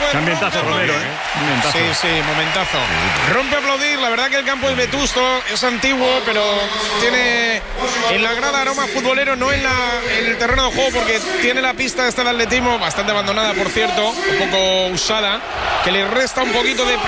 de ambientazo, Romero, Sí, momentazo. Rompe a aplaudir, la verdad que el campo es vetusto, es antiguo, pero tiene en la grada aroma futbolero, no en el terreno de juego, porque tiene la pista del atletismo bastante abandonada, por cierto, un poco usada, que le resta un poquito de